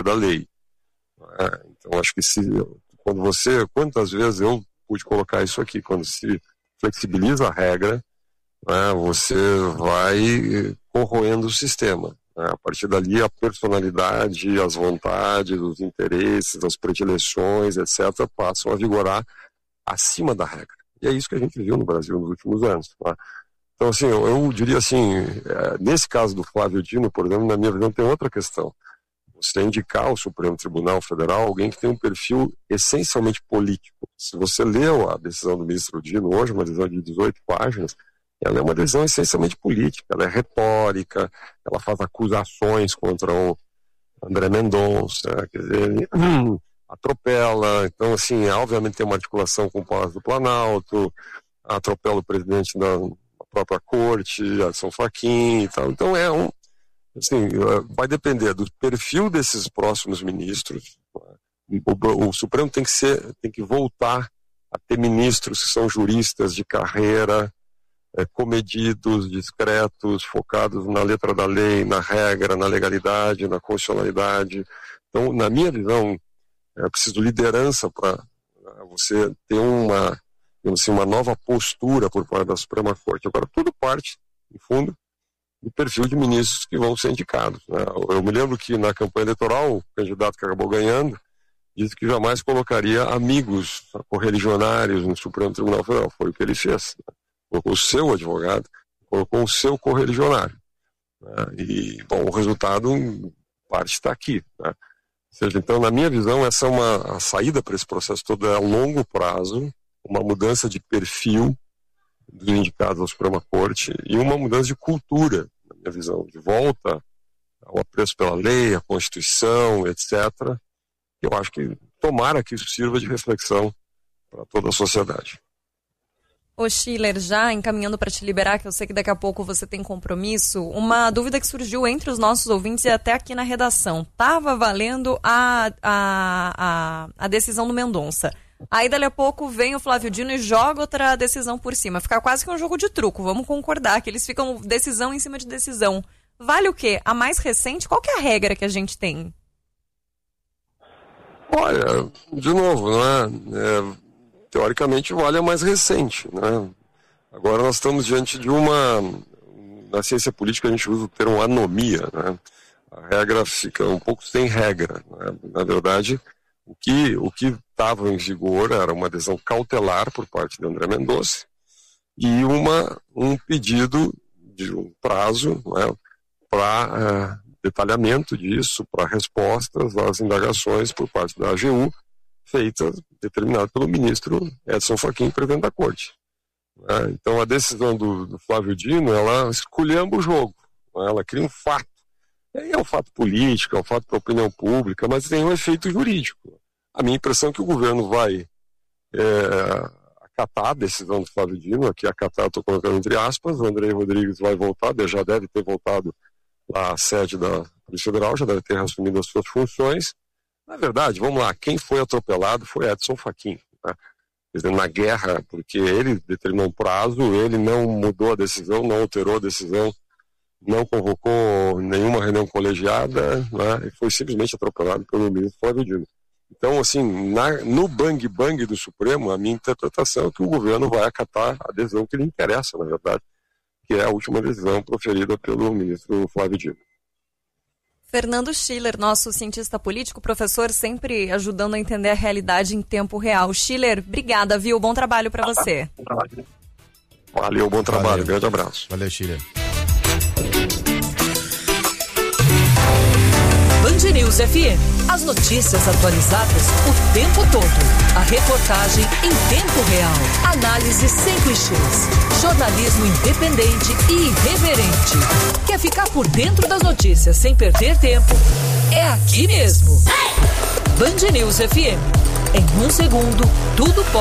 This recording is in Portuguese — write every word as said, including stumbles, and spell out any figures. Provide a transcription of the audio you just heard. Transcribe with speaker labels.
Speaker 1: da lei. É, então, acho que se, quando você, quantas vezes eu pude colocar isso aqui, quando se flexibiliza a regra, né, você vai corroendo o sistema. Né, a partir dali, a personalidade, as vontades, os interesses, as predileções, etcétera, passam a vigorar acima da regra. E é isso que a gente viu no Brasil nos últimos anos. Tá? Então, assim, eu, eu diria assim, é, nesse caso do Flávio Dino, por exemplo, na minha visão, tem outra questão. Você indicar ao Supremo Tribunal Federal alguém que tem um perfil essencialmente político. Se você leu a decisão do ministro Dino hoje, uma decisão de dezoito páginas, ela é uma decisão essencialmente política, ela é retórica, ela faz acusações contra o André Mendonça, quer dizer, ele atropela, então, assim, obviamente tem uma articulação com o Palácio do Planalto, atropela o presidente da própria corte, Edson Fachin e tal, então é um, assim, vai depender do perfil desses próximos ministros. O, o Supremo tem que ser, tem que voltar a ter ministros que são juristas de carreira, é, comedidos, discretos, focados na letra da lei, na regra, na legalidade, na constitucionalidade. Então, na minha visão, é preciso liderança para você ter uma, assim, uma nova postura por parte da Suprema Corte. Agora, tudo parte, no fundo, do perfil de ministros que vão ser indicados. Né? Eu me lembro que na campanha eleitoral, o candidato que acabou ganhando disse que jamais colocaria amigos correligionários no Supremo Tribunal Federal. Foi o que ele fez. Né? Colocou o seu advogado, colocou o seu correligionário. Né? E, bom, o resultado, parte está aqui. Né? Ou seja, então, na minha visão, essa é uma, a saída para esse processo todo é a longo prazo, uma mudança de perfil dos indicados à Suprema Corte e uma mudança de cultura, na minha visão, de volta ao apreço pela lei, a Constituição, etcétera. Eu acho que tomara que isso sirva de reflexão para toda a sociedade.
Speaker 2: Ô Schiller, já encaminhando para te liberar, que eu sei que daqui a pouco você tem compromisso, uma dúvida que surgiu entre os nossos ouvintes e até aqui na redação. Estava valendo a, a, a, a decisão do Mendonça. Aí, dali a pouco, vem o Flávio Dino e joga outra decisão por cima. Fica quase que um jogo de truco. Vamos concordar que eles ficam decisão em cima de decisão. Vale o quê? A mais recente? Qual que é a regra que a gente tem?
Speaker 1: Olha, de novo, né? É, teoricamente vale a mais recente, né? Agora nós estamos diante de uma... Na ciência política a gente usa o termo anomia, né? A regra fica um pouco sem regra, né? Na verdade... O que o que estava em vigor era uma adesão cautelar por parte de André Mendonça e uma, um pedido de um prazo, né, para uh, detalhamento disso, para respostas às indagações por parte da A G U, feitas, determinada pelo ministro Edson Fachin, presidente da Corte. Né? Então a decisão do, do Flávio Dino, ela esculhamba o jogo, né? Ela cria um fato. É um fato político, é um fato para a opinião pública, mas tem um efeito jurídico. A minha impressão é que o governo vai é, acatar a decisão do Flávio Dino, aqui acatar, estou colocando entre aspas, o André Rodrigues vai voltar, já deve ter voltado lá à sede da Polícia Federal, já deve ter assumido as suas funções. Na verdade, vamos lá, quem foi atropelado foi Edson Fachin, né? Quer dizer, na guerra, porque ele determinou um prazo, ele não mudou a decisão, não alterou a decisão, não convocou nenhuma reunião colegiada, né, e foi simplesmente atropelado pelo ministro Flávio Dino. Então, assim, na, no bang-bang do Supremo, a minha interpretação é que o governo vai acatar a decisão que lhe interessa, na verdade, que é a última decisão proferida pelo ministro Flávio Dino.
Speaker 2: Fernando Schiller, nosso cientista político, professor, sempre ajudando a entender a realidade em tempo real. Schiller, obrigada, viu? Bom trabalho para você.
Speaker 1: Valeu, bom trabalho.
Speaker 3: Valeu.
Speaker 1: Grande abraço.
Speaker 3: Valeu, Schiller.
Speaker 4: Band News F M. As notícias atualizadas o tempo todo. A reportagem em tempo real. Análise sem clichês. Jornalismo independente e irreverente. Quer ficar por dentro das notícias sem perder tempo? É aqui mesmo. Band News F M. Em um segundo, tudo pode